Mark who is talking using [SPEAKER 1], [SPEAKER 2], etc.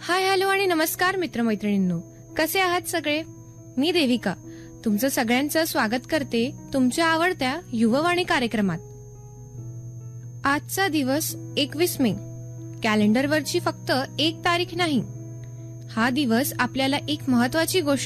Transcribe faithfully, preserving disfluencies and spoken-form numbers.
[SPEAKER 1] Hi hello आणि नमस्कार मित्रमैत्रिणींनो, कसे आहात सगळे? मी देविका तुमचं सगळ्यांचं स्वागत करते तुमच्या आवडत्या युववाणी कार्यक्रमात. आजचा दिवस एकवीस मे, कॅलेंडरवरची फक्त एक तारीख नाही. हा दिवस आपल्याला एक महत्वाची गोष्ट